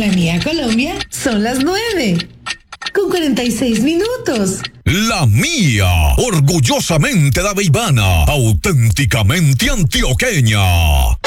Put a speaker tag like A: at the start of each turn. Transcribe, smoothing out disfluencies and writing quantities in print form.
A: la mía Colombia son las 9:46.
B: La mía, orgullosamente daveibana, auténticamente antioqueña.